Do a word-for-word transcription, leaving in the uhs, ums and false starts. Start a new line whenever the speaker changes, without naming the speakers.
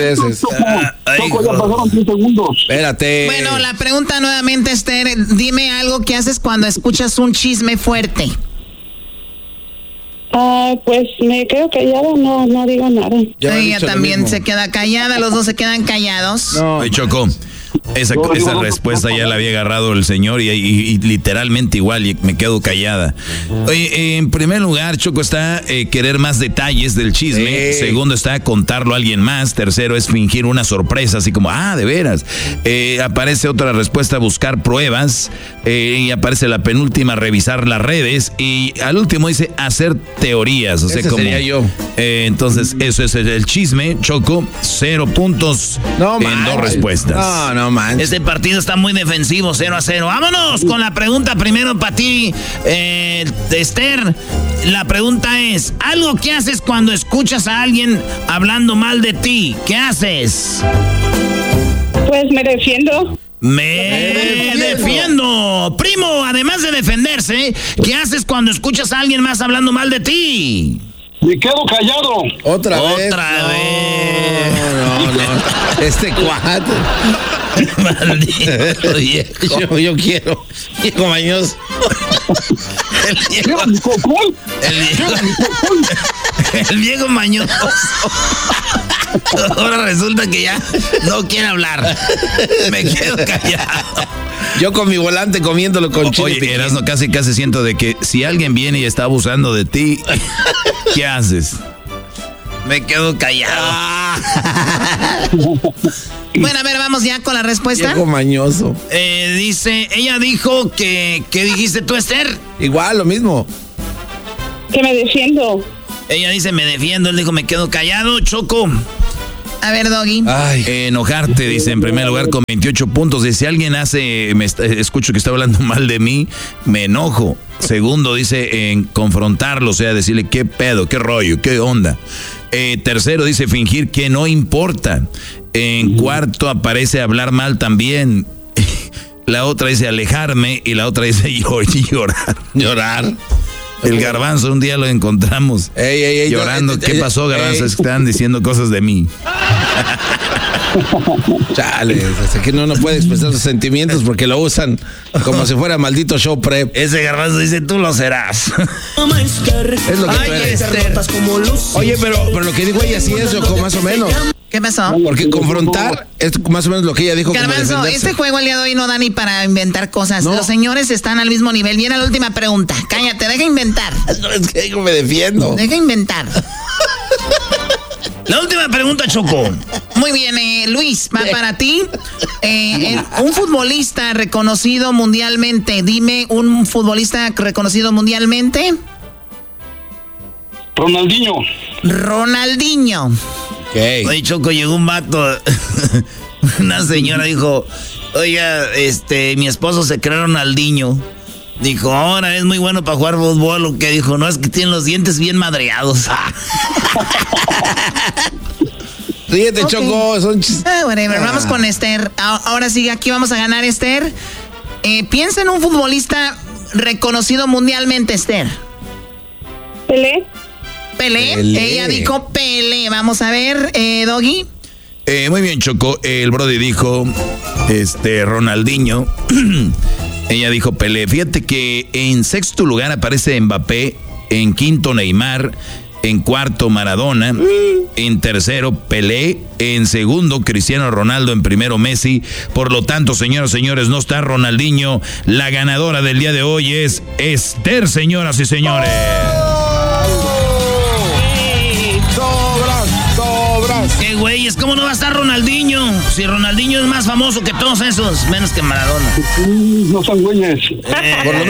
veces.
Ah, Choco, ya pasaron diez segundos.
Espérate.
Bueno, la pregunta nuevamente, Esther, dime algo que haces cuando escuchas un chisme fuerte.
Ah, pues me quedo callada, no, no digo nada.
Ella también se queda callada, los dos se quedan callados.
No. Oye, Choco, esa,
No,
esa
no,
respuesta
no, no,
ya
no.
la había agarrado el señor y, y- y literalmente igual, y me quedo callada. Oye, en primer lugar, Choco, está eh, querer más detalles del chisme.
Sí.
Segundo, está contarlo a alguien más. Tercero, es fingir una sorpresa, así como, ah, de veras. Eh, aparece otra respuesta, buscar pruebas. Eh, y aparece la penúltima, revisar las redes. Y al último dice, hacer teorías. O sea,
Ese
como,
sería yo.
eh, entonces, eso es el, el chisme. Choco, cero puntos
No
en
manches.
dos respuestas.
No, no manches.
Este partido está muy defensivo, cero a cero. Vámonos con la pregunta primero para ti, eh, Esther. La pregunta es, algo que haces cuando escuchas a alguien hablando mal de ti. ¿Qué haces?
Pues me defiendo.
Me defiendo. Primo, además de defenderse, ¿qué haces cuando escuchas a alguien más hablando mal de ti?
Me quedo callado.
Otra vez.
Otra
No,
vez.
No, no. Este cuate.
Maldito viejo.
Yo, yo quiero. Viejo mañoso.
El viejo,
Mira mi cocol.
el viejo, el viejo mañoso. Ahora resulta que ya no quiere hablar. Me quedo callado.
Yo con mi volante comiéndolo con chile.
Oye,
piquín.
Erasmo, casi casi siento de que si alguien viene y está abusando de ti, ¿qué haces? Me quedo callado.
Bueno, a ver, vamos ya con la respuesta.
Viejo mañoso.
Eh, dice, ella dijo que, ¿qué dijiste tú, Esther?
Igual, lo mismo.
Que me defiendo.
Ella dice, me defiendo. Él dijo, me quedo callado. Choco.
A ver, Doggy.
Ay.
Eh, enojarte, dice, en primer lugar, con veintiocho puntos. Dice, si alguien hace, me está- escucho que está hablando mal de mí, me enojo. Segundo, dice, en confrontarlo, o sea, decirle, ¿qué pedo? ¿Qué rollo? ¿Qué onda? Eh, tercero, dice, fingir que no importa. En cuarto, aparece hablar mal también. La otra dice, alejarme. Y la otra dice, llor- llorar.
Llorar.
El Garbanzo, un día lo encontramos
Ey, ey, ey,
llorando.
no,
¿Qué
ey,
pasó, Garbanzo?
ey.
Es que estaban diciendo cosas de mí.
Chale, hasta que uno no puede expresar sus sentimientos porque lo usan como si fuera maldito show prep.
Ese Garbanzo dice, tú lo serás.
Es lo que tú
Ay,
eres.
Esther.
Oye, pero, pero lo que dijo ella sí es, Yoko, más o menos.
¿Qué pasó?
Porque confrontar es más o menos lo que ella dijo. como
Garbanzo,
defenderse.
este juego el día de hoy no da ni para inventar cosas.
No.
Los señores están al mismo nivel. Viene la última pregunta. Cállate, deja inventar.
No, es que yo me defiendo.
Deja inventar.
La última pregunta, Choco.
Muy bien, eh, Luis, va para ti. Eh, eh, un futbolista reconocido mundialmente. Dime un futbolista reconocido mundialmente.
Ronaldinho.
Ronaldinho.
Okay.
Oye, Choco, llegó un vato. Una señora dijo, oiga, este, mi esposo se cree Ronaldinho. Dijo, ahora es muy bueno para jugar fútbol. Lo que dijo, no, es que tiene los dientes bien madreados.
Ríete,
Ok.
Choco. Son chis-
Ah, whatever.
Ah.
Vamos con Esther. A- Ahora sí, aquí vamos a ganar, Esther. Eh, piensa en un futbolista reconocido mundialmente, Esther.
Pelé.
Pelé.
Pelé.
Ella dijo Pelé. Vamos a ver, eh, Doggy.
Eh, muy bien, Choco. El Brody dijo, este, Ronaldinho. Ella dijo Pelé. Fíjate que en sexto lugar aparece Mbappé, en quinto Neymar, en cuarto Maradona, en tercero Pelé, en segundo Cristiano Ronaldo, en primero Messi. Por lo tanto, señoras y señores, no está Ronaldinho. La ganadora del día de hoy es Esther, señoras y señores.
Sobras, sobras.
¿Qué güeyes? ¿Cómo no va a estar Ronaldinho? Si Ronaldinho es más famoso que todos esos, menos que Maradona.
Mm, No son güeyes.
Eh,
Por lo